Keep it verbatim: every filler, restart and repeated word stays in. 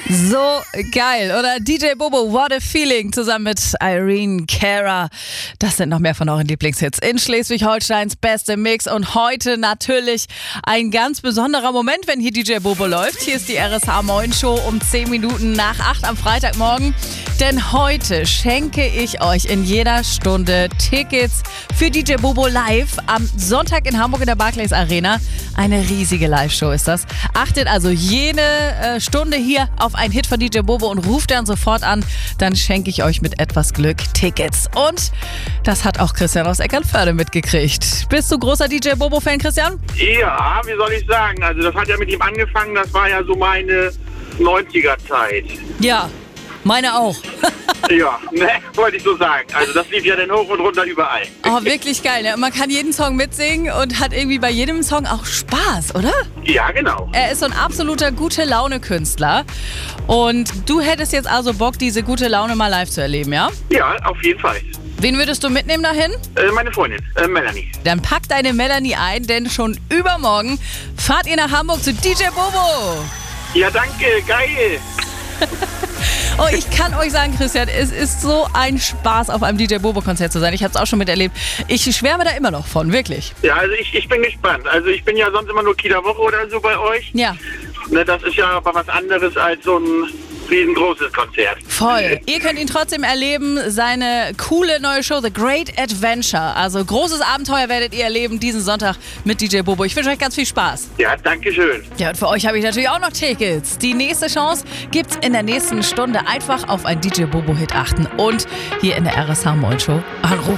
So geil, oder? D J Bobo, What a Feeling, zusammen mit Irene Cara. Das sind noch mehr von euren Lieblingshits in Schleswig-Holsteins beste Mix. Und heute natürlich ein ganz besonderer Moment, wenn hier D J Bobo läuft. Hier ist die R S H Moin Show um zehn Minuten nach acht am Freitagmorgen. Denn heute schenke ich euch in jeder Stunde Tickets für D J Bobo live am Sonntag in Hamburg in der Barclays Arena. Eine riesige Live-Show ist das. Achtet also jede äh, Stunde hier auf einen Hit von D J Bobo und ruft dann sofort an. Dann schenke ich euch mit etwas Glück Tickets. Und das hat auch Christian aus Eckernförde mitgekriegt. Bist du großer D J Bobo-Fan, Christian? Ja, wie soll ich sagen? Also das hat ja mit ihm angefangen, das war ja so meine neunziger-Zeit. Ja, meine auch. Ja, ne, wollte ich so sagen. Also das lief ja dann hoch und runter überall. Oh, wirklich geil. Ne? Man kann jeden Song mitsingen und hat irgendwie bei jedem Song auch Spaß, oder? Ja, genau. Er ist so ein absoluter Gute-Laune-Künstler. Und du hättest jetzt also Bock, diese gute Laune mal live zu erleben, ja? Ja, auf jeden Fall. Wen würdest du mitnehmen dahin? Äh, meine Freundin, äh, Melanie. Dann pack deine Melanie ein, denn schon übermorgen fahrt ihr nach Hamburg zu D J Bobo. Ja, danke, geil. Oh, ich kann euch sagen, Christian, es ist so ein Spaß, auf einem D J Bobo-Konzert zu sein. Ich habe es auch schon miterlebt. Ich schwärme da immer noch von, wirklich. Ja, also ich, ich bin gespannt. Also ich bin ja sonst immer nur Kieler Woche oder so bei euch. Ja. Ne, das ist ja aber was anderes als so ein riesengroßes Konzert. Voll. Ihr könnt ihn trotzdem erleben, seine coole neue Show The Great Adventure. Also großes Abenteuer werdet ihr erleben diesen Sonntag mit D J Bobo. Ich wünsche euch ganz viel Spaß. Ja, danke schön. Ja, und für euch habe ich natürlich auch noch Tickets. Die nächste Chance gibt's in der nächsten Stunde. Einfach auf einen D J Bobo-Hit achten und hier in der R S H Moin Show anrufen.